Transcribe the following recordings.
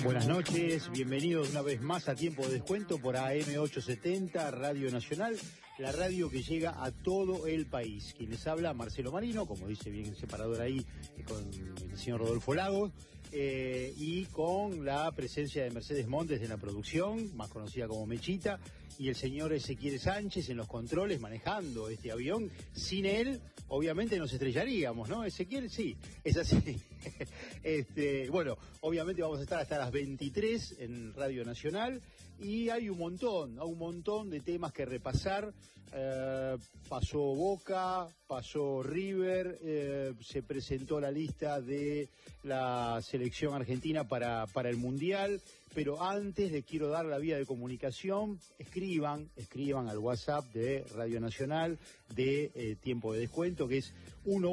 Buenas noches, bienvenidos una vez más a Tiempo de Descuento por AM870, Radio Nacional, la radio que llega a todo el país. Quien les habla, Marcelo Marino, como dice bien el separador ahí, con el señor Rodolfo Lagos, y con la presencia de Mercedes Montes en la producción, más conocida como Mechita, y el señor Ezequiel Sánchez en los controles manejando este avión. Sin él, obviamente nos estrellaríamos, ¿no, Ezequiel? Sí, es así. Bueno, obviamente vamos a estar hasta las 23 en Radio Nacional y hay un montón de temas que repasar. Pasó Boca, pasó River, se presentó la lista de la selección argentina para el Mundial, pero antes les quiero dar la vía de comunicación. Escriban al WhatsApp de Radio Nacional de Tiempo de Descuento, que es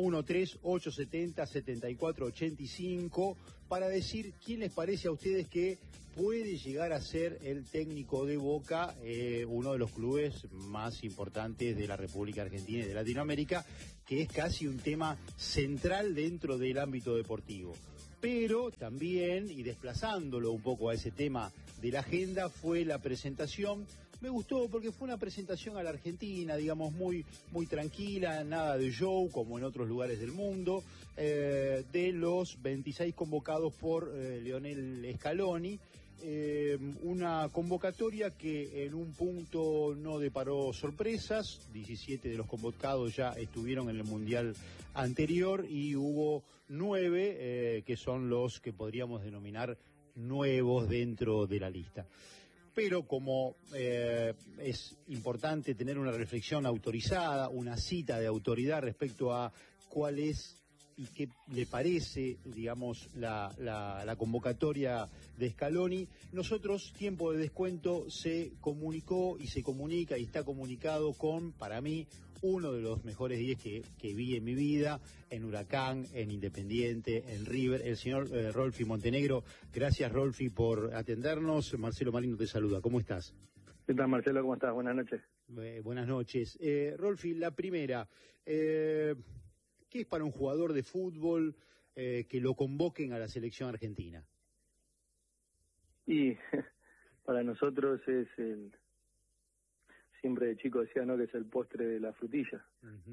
113-870-7485, para decir quién les parece a ustedes que puede llegar a ser el técnico de Boca, uno de los clubes más importantes de la República Argentina y de Latinoamérica, que es casi un tema central dentro del ámbito deportivo. Pero también, y desplazándolo un poco a ese tema de la agenda, fue la presentación. Me gustó porque fue una presentación a la Argentina, digamos, muy tranquila, nada de show como en otros lugares del mundo, de los 26 convocados por Lionel Scaloni. Una convocatoria que en un punto no deparó sorpresas. 17 de los convocados ya estuvieron en el Mundial anterior y hubo 9 que son los que podríamos denominar nuevos dentro de la lista. Pero como es importante tener una reflexión autorizada, una cita de autoridad respecto a cuál es y qué le parece, digamos, la convocatoria de Scaloni, nosotros, Tiempo de Descuento, se comunicó y se comunica y está comunicado con, para mí, uno de los mejores 10 que vi en mi vida, en Huracán, en Independiente, en River, el señor Rolfi Montenegro. Gracias, Rolfi, por atendernos. Marcelo Marino te saluda. ¿Cómo estás? ¿Qué tal, Marcelo? ¿Cómo estás? Buenas noches. Buenas noches. Rolfi, la primera, ¿qué es para un jugador de fútbol que lo convoquen a la selección argentina? Y para nosotros es siempre de chico decía, ¿no?, que es el postre de la frutilla.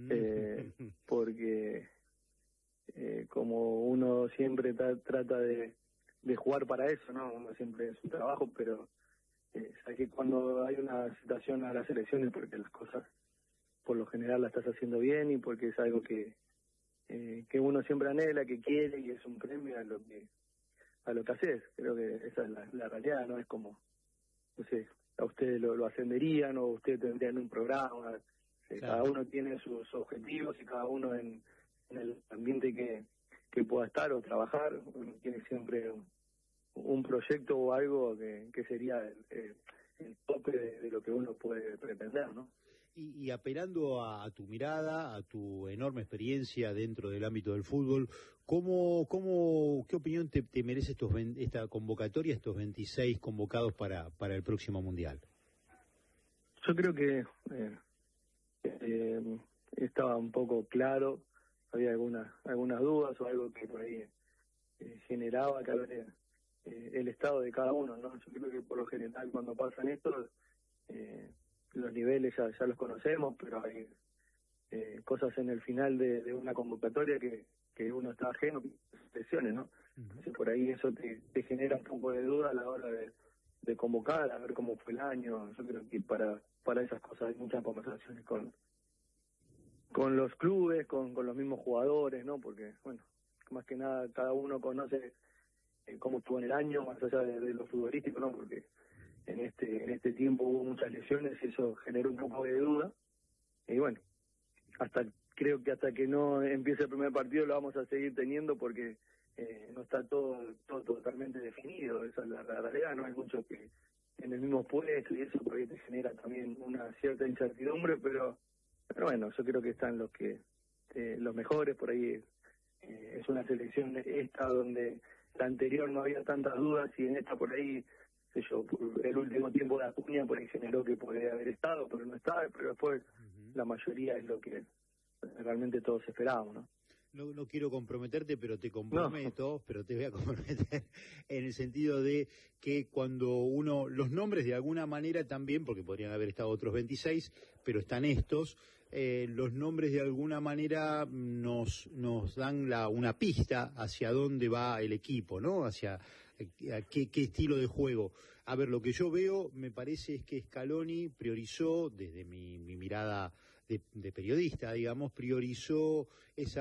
Porque como uno siempre trata de jugar para eso, ¿no? Uno siempre es su trabajo, pero sabes que cuando hay una citación a las elecciones, porque las cosas por lo general las estás haciendo bien y porque es algo que uno siempre anhela, que quiere, y es un premio a lo que haces. Creo que esa es la realidad, ¿no? Es como, no sé, a ustedes lo ascenderían o ustedes tendrían un programa. Claro. Cada uno tiene sus objetivos y cada uno en el ambiente que pueda estar o trabajar, uno tiene siempre un proyecto o algo que sería el tope de lo que uno puede pretender, ¿no? Y apelando a tu mirada, a tu enorme experiencia dentro del ámbito del fútbol, ¿qué opinión te merece esta convocatoria, estos 26 convocados para el próximo Mundial? Yo creo que estaba un poco claro, había algunas dudas o algo que por ahí generaba que habría el estado de cada uno, ¿no? Yo creo que por lo general cuando pasan esto, los niveles ya los conocemos, pero hay cosas en el final de una convocatoria que uno está ajeno, presiones, ¿no? Entonces por ahí eso te genera un poco de duda a la hora de convocar, a ver cómo fue el año. Yo creo que para esas cosas hay muchas conversaciones con los clubes, con los mismos jugadores, ¿no? Porque, bueno, más que nada cada uno conoce cómo estuvo en el año, más allá de lo futbolístico, ¿no? Porque en este tiempo hubo muchas lesiones y eso generó un poco de duda. Y bueno, creo que hasta que no empiece el primer partido lo vamos a seguir teniendo, porque no está todo totalmente definido. Esa es la realidad, no hay mucho que en el mismo puesto, y eso por ahí te genera también una cierta incertidumbre, pero bueno, yo creo que están los mejores. Por ahí es una selección esta donde la anterior no había tantas dudas, y en esta por ahí, por el último tiempo de Acuña por ahí generó que podría haber estado, pero no estaba. Pero después la mayoría es lo que realmente todos esperábamos, ¿no? No quiero comprometerte, pero te No, comprometo, pero te voy a comprometer en el sentido de que cuando los nombres de alguna manera también, porque podrían haber estado otros 26, pero están estos, los nombres de alguna manera nos dan una pista hacia dónde va el equipo, ¿no? Hacia a qué estilo de juego. A ver, lo que yo veo, me parece es que Scaloni priorizó, desde mi mirada de periodista, digamos, priorizó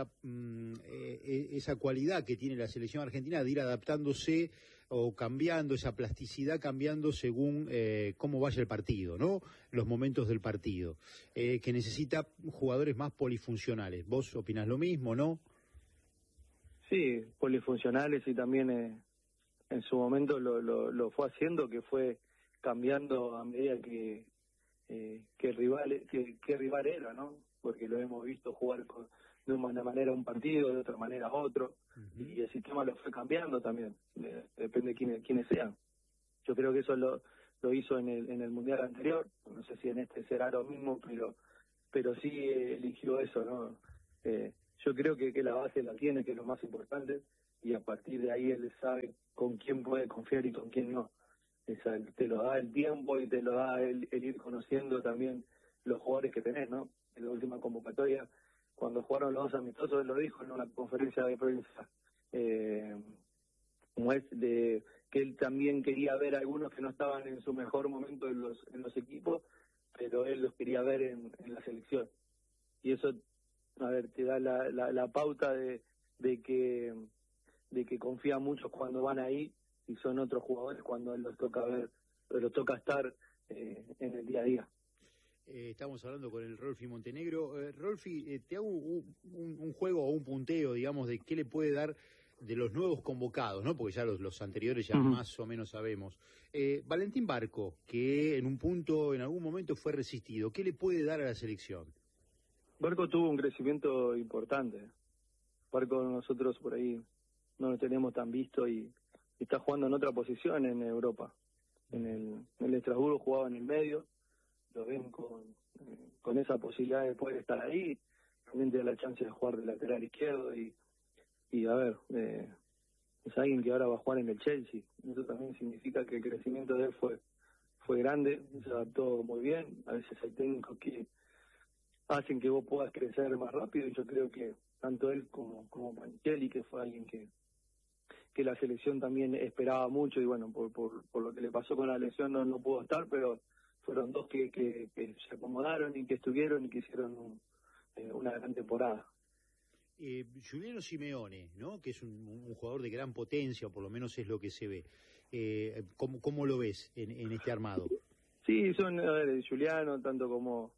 esa cualidad que tiene la selección argentina de ir adaptándose o cambiando, esa plasticidad cambiando según cómo vaya el partido, ¿no? Los momentos del partido, que necesita jugadores más polifuncionales. ¿Vos opinás lo mismo, no? sí, polifuncionales y también en su momento lo fue haciendo, que fue cambiando a medida que rival era, ¿no? Porque lo hemos visto jugar de una manera un partido, de otra manera otro, y el sistema lo fue cambiando también, depende de quiénes sean. Yo creo que eso lo hizo en el Mundial anterior, no sé si en este será lo mismo, pero sí eligió eso, ¿no? Yo creo que la base la tiene, que es lo más importante, y a partir de ahí él sabe con quién puede confiar y con quién no. Te lo da el tiempo y te lo da el ir conociendo también los jugadores que tenés, ¿no? En la última convocatoria, cuando jugaron los dos amistosos, él lo dijo en una conferencia de prensa, como es de que él también quería ver a algunos que no estaban en su mejor momento en los equipos, pero él los quería ver en la selección. Y eso, a ver, te da la pauta de que confía mucho cuando van ahí, y son otros jugadores cuando él los toca ver, los toca estar en el día a día. Estamos hablando con el Rolfi Montenegro. Rolfi, te hago un juego o un punteo, digamos, de qué le puede dar de los nuevos convocados, ¿no? Porque ya los anteriores ya más o menos sabemos. Valentín Barco, que en algún momento fue resistido, ¿qué le puede dar a la selección? Barco tuvo un crecimiento importante. Barco nosotros por ahí no lo tenemos tan visto y está jugando en otra posición en Europa. En el Estrasburgo jugaba en el medio, lo ven con esa posibilidad de poder estar ahí, también te da la chance de jugar de lateral izquierdo y a ver, es alguien que ahora va a jugar en el Chelsea. Eso también significa que el crecimiento de él fue grande, se adaptó muy bien. A veces hay técnicos que hacen que vos puedas crecer más rápido, y yo creo que tanto él como Panichelli, que fue alguien que la selección también esperaba mucho, y bueno, por lo que le pasó con la lesión no pudo estar, pero fueron dos que se acomodaron y que estuvieron y que hicieron una gran temporada. Giuliano Simeone, ¿no? Que es un jugador de gran potencia, o por lo menos es lo que se ve. ¿Cómo lo ves en este armado? Sí, son, a ver, Giuliano, tanto como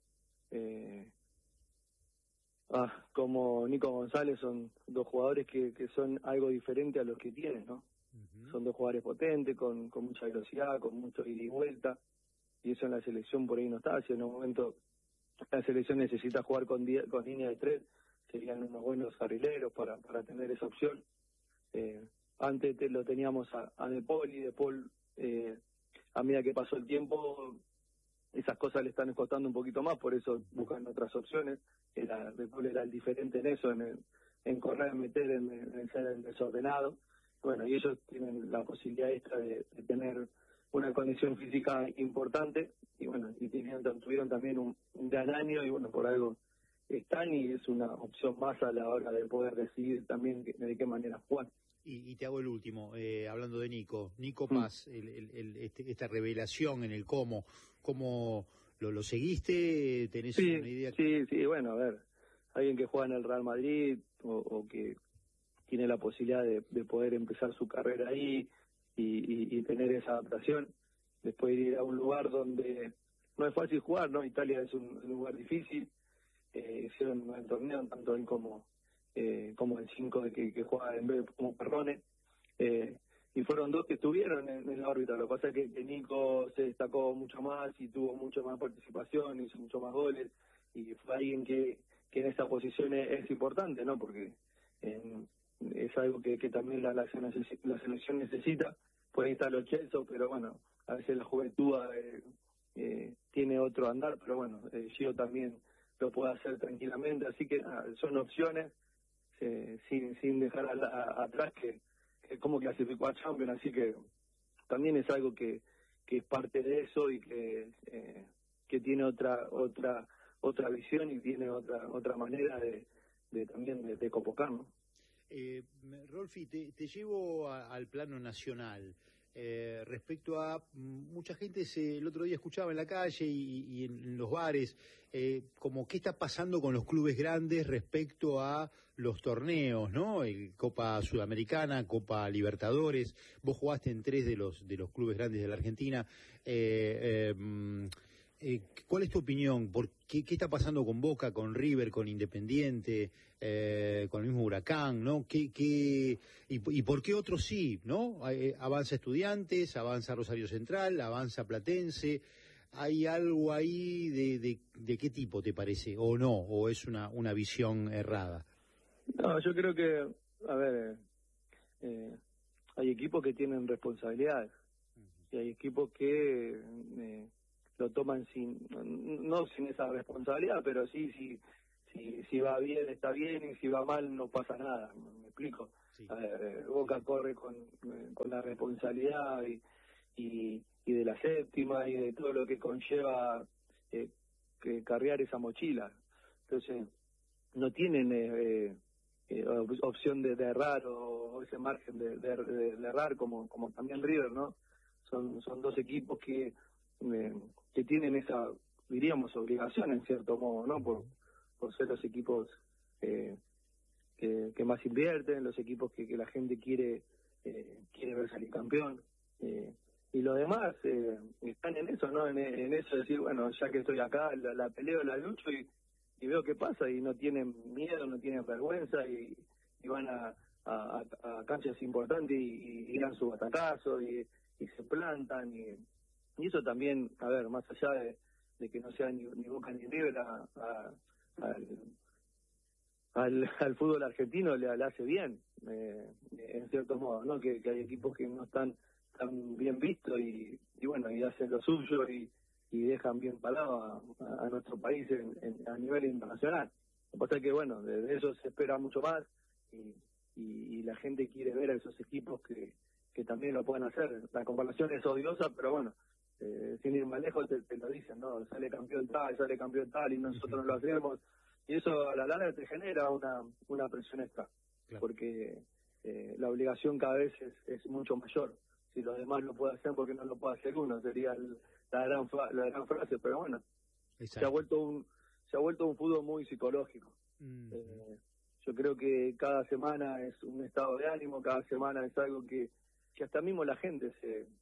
Nico González, son dos jugadores que son algo diferente a los que tienen, ¿no? Son dos jugadores potentes, con mucha velocidad, con mucho ida y vuelta, y eso en la selección por ahí no está. Si en un momento la selección necesita jugar con línea de tres, serían unos buenos carrileros para tener esa opción. Antes lo teníamos a De Paul, y De Paul, a medida que pasó el tiempo, esas cosas le están costando un poquito más, por eso buscan otras opciones. De Paul era el diferente en eso, en correr, meter, en ser el desordenado. Bueno, y ellos tienen la posibilidad extra de tener una condición física importante, y bueno, y tuvieron también un gran año, y bueno, por algo están, y es una opción más a la hora de poder decidir también de qué manera jugar. Y te hago el último, hablando de Nico Paz, esta revelación en el cómo lo seguiste, ¿tenés una idea? Sí, bueno, a ver, alguien que juega en el Real Madrid o que tiene la posibilidad de poder empezar su carrera ahí y tener esa adaptación, después de ir a un lugar donde no es fácil jugar, ¿no? Italia es un lugar difícil. Hicieron un buen torneo, tanto él como el 5 que juega en vez como Perrone, y fueron dos que estuvieron en la órbita. Lo que pasa es que Nico se destacó mucho más y tuvo mucho más participación, hizo mucho más goles, y fue alguien que en esa posición es importante, ¿no? Porque es algo que también la selección necesita. Por ahí está los Chelsea, pero bueno, a veces la juventud tiene otro andar, pero bueno, Gio también lo puede hacer tranquilamente, así que son opciones. sin dejar atrás que cómo clasificó a Champions, así que también es algo que es parte de eso y que tiene otra visión y tiene otra manera también de convocar, ¿no? Rolfi, te llevo al plano nacional. Respecto a mucha gente, el otro día escuchaba en la calle y en los bares, como qué está pasando con los clubes grandes respecto a los torneos, ¿no? Copa Sudamericana, Copa Libertadores. Vos jugaste en 3 de los clubes grandes de la Argentina. ¿Cuál es tu opinión? ¿Qué está pasando con Boca, con River, con Independiente, con el mismo Huracán, ¿no? ¿Y por qué otros sí, no? Avanza Estudiantes, avanza Rosario Central, avanza Platense. ¿Hay algo ahí de qué tipo te parece? ¿O no? ¿O es una visión errada? No, yo creo que, a ver, hay equipos que tienen responsabilidades y hay equipos que lo toman no sin esa responsabilidad, pero sí, si va bien está bien y si va mal no pasa nada, ¿me explico? Sí. A ver, Boca corre con la responsabilidad y de la séptima y de todo lo que conlleva que cargar esa mochila, entonces no tienen opción de errar o ese margen de errar como también River, ¿no? Son 2 equipos que tienen esa, diríamos, obligación en cierto modo, ¿no? Por ser los equipos que más invierten, los equipos que la gente quiere ver salir campeón. Y los demás están en eso, ¿no? En eso de decir, bueno, ya que estoy acá, la peleo, la lucho y veo qué pasa, y no tienen miedo, no tienen vergüenza, y van a canchas importantes y dan su batacazo y se plantan, y eso también, a ver, más allá de que no sea ni Boca ni River, al fútbol argentino le hace bien, en cierto modo, ¿no? Que hay equipos que no están tan bien vistos y bueno, y hacen lo suyo y dejan bien parado a nuestro país a nivel internacional. Lo que pasa es que, bueno, de eso se espera mucho más y la gente quiere ver a esos equipos que también lo pueden hacer. La comparación es odiosa, pero bueno, sin ir más lejos te lo dicen, ¿no? Sale campeón tal y nosotros no lo hacemos. Y eso a la larga te genera una presión extra, claro, porque la obligación cada vez es mucho mayor. Si los demás lo pueden hacer, ¿por qué no lo puede hacer uno? Sería la gran frase, pero bueno, se ha vuelto un fútbol muy psicológico. Yo creo que cada semana es un estado de ánimo, cada semana es algo que hasta mismo la gente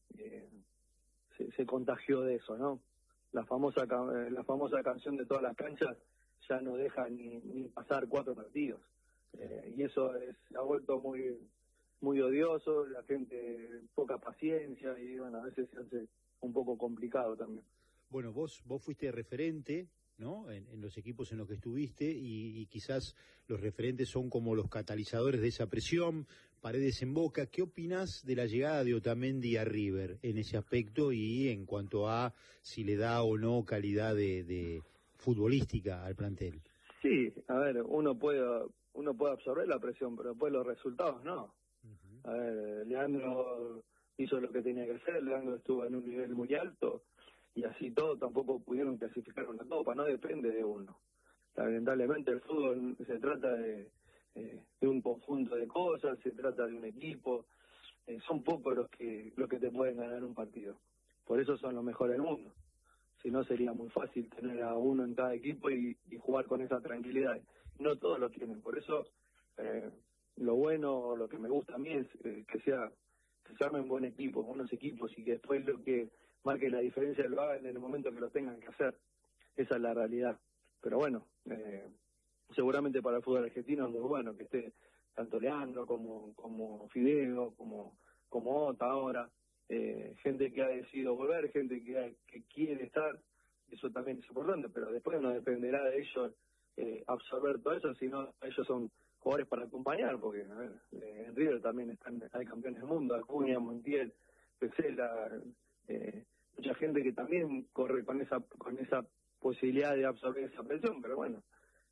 se contagió de eso, ¿no? La famosa canción de todas las canchas ya no deja ni pasar 4 partidos, y eso ha vuelto muy odioso, la gente poca paciencia y bueno, a veces se hace un poco complicado también. Bueno, vos fuiste referente, ¿no? En los equipos en los que estuviste y quizás los referentes son como los catalizadores de esa presión. Paredes en Boca, ¿qué opinás de la llegada de Otamendi a River en ese aspecto y en cuanto a si le da o no calidad de futbolística al plantel? Sí, a ver, uno puede absorber la presión, pero después los resultados no. A ver, Leandro hizo lo que tenía que hacer, Leandro estuvo en un nivel muy alto y así todo tampoco pudieron clasificar una copa, no depende de uno. Lamentablemente el fútbol se trata de un conjunto de cosas, se trata de un equipo, son pocos los que te pueden ganar un partido, por eso son los mejores del mundo. Si no sería muy fácil tener a uno en cada equipo y jugar con esa tranquilidad. No todos lo tienen, por eso lo bueno, lo que me gusta a mí es que se armen buen equipo, buenos equipos, y que después lo que marque la diferencia lo hagan en el momento que lo tengan que hacer. Esa es la realidad. Pero bueno, seguramente para el fútbol argentino es muy bueno que esté tanto Leandro como Fideo, como Ota ahora, gente que ha decidido volver, gente que quiere estar, eso también es importante, pero después no dependerá de ellos absorber todo eso, sino ellos son jugadores para acompañar, porque a ver, en River también hay campeones del mundo, Acuña, Montiel, Pesela, mucha gente que también corre con esa posibilidad de absorber esa presión, pero bueno,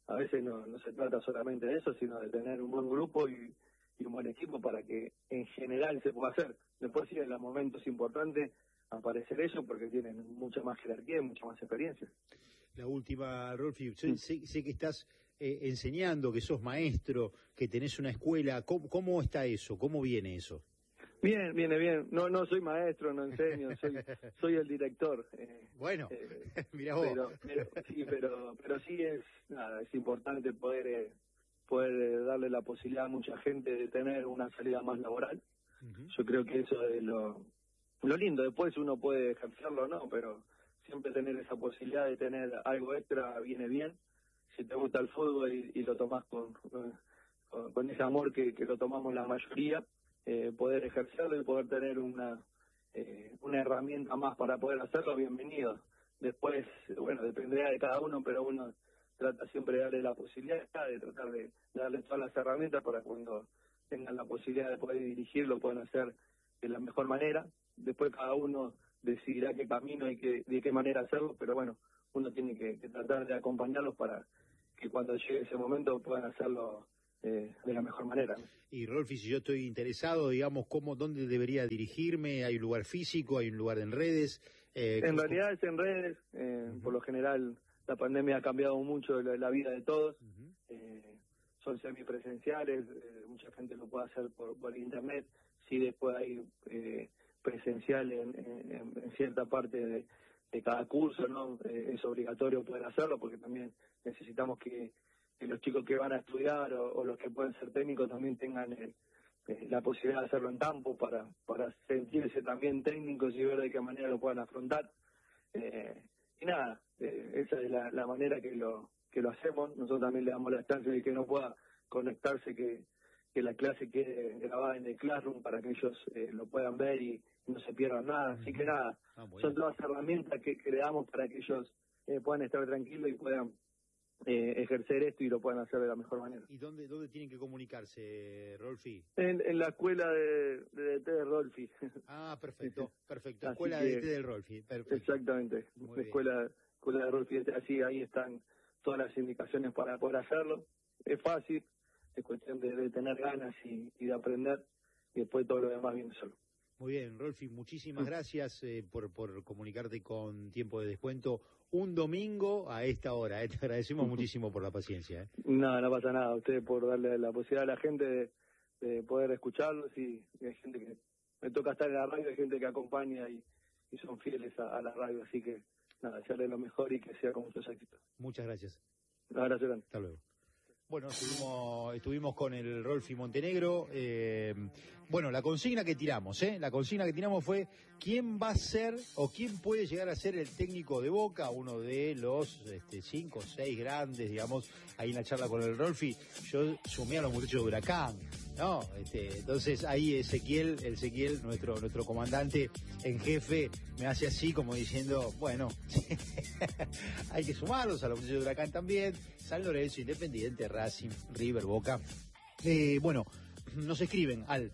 a veces no se trata solamente de eso, sino de tener un buen grupo y un buen equipo para que en general se pueda hacer. Después sí, en los momentos importantes aparecer ellos porque tienen mucha más jerarquía y mucha más experiencia. La última, Rolfi, sé que estás enseñando, que sos maestro, que tenés una escuela. ¿Cómo está eso? ¿Cómo viene eso? Bien, viene bien. No soy maestro, no enseño, soy el director. Bueno, mirá vos. Pero sí es importante poder darle la posibilidad a mucha gente de tener una salida más laboral. Yo creo que eso es lo lindo. Después uno puede ejercerlo, ¿no? Pero siempre tener esa posibilidad de tener algo extra viene bien. Si te gusta el fútbol y lo tomás con ese amor que lo tomamos la mayoría, poder ejercerlo y poder tener una herramienta más para poder hacerlo, bienvenido. Después, bueno, dependerá de cada uno, pero uno trata siempre de darle la posibilidad, de tratar de darle todas las herramientas para cuando tengan la posibilidad de poder dirigir, lo puedan hacer de la mejor manera. Después cada uno decidirá qué camino y de qué manera hacerlo, pero bueno, uno tiene que tratar de acompañarlos para que cuando llegue ese momento puedan hacerlo de la mejor manera. Y Rolfi, si yo estoy interesado, digamos, ¿dónde debería dirigirme? ¿Hay un lugar físico? ¿Hay un lugar en redes? En realidad es en redes. Por lo general la pandemia ha cambiado mucho la vida de todos. Son semipresenciales, mucha gente lo puede hacer por internet. Sí, después hay presencial en cierta parte de cada curso, ¿no? Es obligatorio poder hacerlo porque también necesitamos que los chicos que van a estudiar o los que pueden ser técnicos también tengan la posibilidad de hacerlo en campo para sentirse también técnicos y ver de qué manera lo puedan afrontar. Y nada, esa es la manera que lo hacemos. Nosotros también le damos la chance de que no pueda conectarse, que la clase quede grabada en el Classroom para que ellos lo puedan ver y no se pierdan nada. Así que nada, son todas herramientas que le damos para que ellos puedan estar tranquilos y puedan ejercer esto y lo puedan hacer de la mejor manera. ¿Y dónde tienen que comunicarse, Rolfi? En la escuela de DT de Rolfi. Ah, perfecto. Escuela de DT del Rolfi, perfecto. Exactamente, escuela de Rolfi, así ahí están todas las indicaciones para poder hacerlo. Es fácil, es cuestión de tener ganas y de aprender, y después todo lo demás viene solo. Muy bien, Rolfi, muchísimas gracias por comunicarte con Tiempo de Descuento un domingo a esta hora. Te agradecemos muchísimo por la paciencia. No pasa nada, a ustedes por darle la posibilidad a la gente de poder escucharlos y hay gente que me toca estar en la radio, hay gente que acompaña y son fieles a la radio, así que nada, desearles lo mejor y que sea con muchos éxitos. Muchas gracias. Un abrazo grande. Hasta luego. Bueno, estuvimos con el Rolfi Montenegro. Bueno, la consigna que tiramos fue quién va a ser o quién puede llegar a ser el técnico de Boca, uno de los 5 o 6 grandes, digamos, ahí en la charla con el Rolfi. Yo sumé a los muchachos de Huracán, ¿no? Entonces ahí Ezequiel, nuestro comandante en jefe, me hace así como diciendo, bueno, hay que sumarlos a los muchachos de Huracán también, San Lorenzo, Independiente, Racing, River, Boca. Bueno, nos escriben al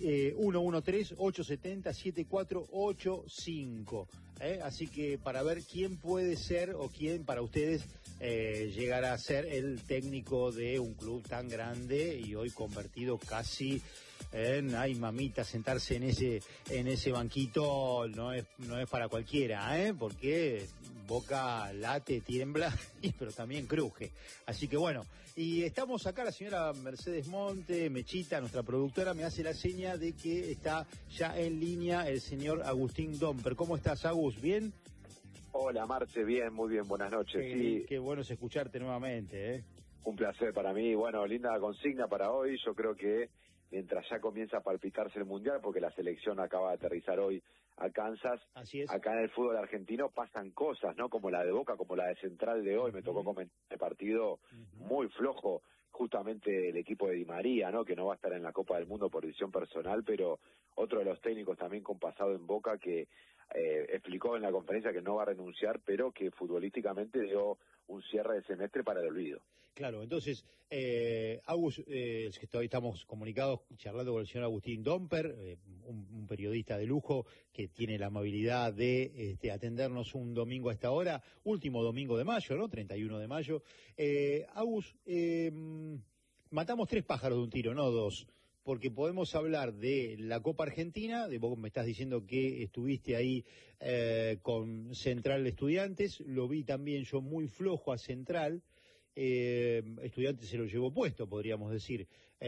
113-870-7485. Así que para ver quién puede ser o quién para ustedes llegará a ser el técnico de un club tan grande y hoy convertido casi en, ay mamita, sentarse en ese banquito no es para cualquiera, porque Boca late, tiembla, pero también cruje. Así que bueno, y estamos acá, la señora Mercedes Monte, Mechita, nuestra productora, me hace la seña de que está ya en línea el señor Agustín Domper. ¿Cómo estás, Agus? ¿Bien? Hola, Marce, bien, muy bien, buenas noches. Sí. Qué bueno es escucharte nuevamente, Un placer para mí. Bueno, linda consigna para hoy. Yo creo que mientras ya comienza a palpitarse el Mundial, porque la selección acaba de aterrizar hoy a Kansas, así es. Acá en el fútbol argentino pasan cosas, ¿no? Como la de Boca, como la de Central de hoy. Me tocó comentar el partido muy flojo, justamente el equipo de Di María, ¿no? Que no va a estar en la Copa del Mundo por decisión personal, pero otro de los técnicos también con pasado en Boca que explicó en la conferencia que no va a renunciar, pero que futbolísticamente dio un cierre de semestre para el olvido. Claro, entonces, Agus, estamos comunicados, charlando con el señor Agustín Domper, un periodista de lujo que tiene la amabilidad de atendernos un domingo a esta hora, último domingo de mayo, ¿no? 31 de mayo. Agus, matamos 3 pájaros de un tiro, no 2, porque podemos hablar de la Copa Argentina, vos me estás diciendo que estuviste ahí con Central Estudiantes, lo vi también yo muy flojo a Central. Estudiantes se lo llevó puesto, podríamos decir.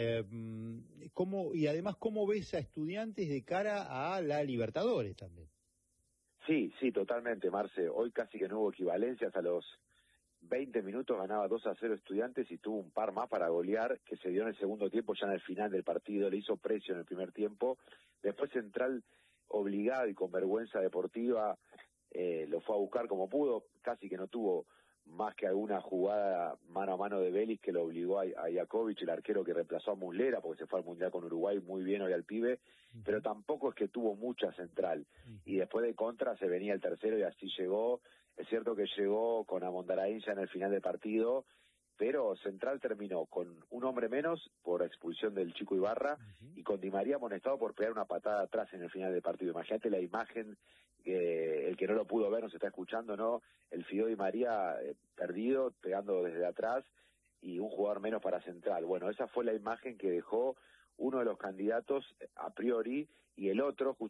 Y además, ¿cómo ves a Estudiantes de cara a la Libertadores también? Sí, totalmente, Marce. Hoy casi que no hubo equivalencias. A los 20 minutos ganaba 2-0 Estudiantes y tuvo un par más para golear, que se dio en el segundo tiempo, ya en el final del partido. Le hizo precio en el primer tiempo. Después Central, obligado y con vergüenza deportiva, lo fue a buscar como pudo. Casi que no tuvo más que alguna jugada mano a mano de Vélez que lo obligó a Jakovic, el arquero que reemplazó a Muslera, porque se fue al Mundial con Uruguay, muy bien hoy al pibe, pero tampoco es que tuvo mucha Central. Y después de contra se venía el tercero y así llegó. Es cierto que llegó con Amondaraín ya en el final del partido, pero Central terminó con un hombre menos por expulsión del Chico Ibarra y con Di María amonestado por pegar una patada atrás en el final del partido. Imagínate la imagen, el que no lo pudo ver, nos está escuchando, ¿no? El Fideo Di María perdido, pegando desde atrás y un jugador menos para Central. Bueno, esa fue la imagen que dejó uno de los candidatos a priori y el otro,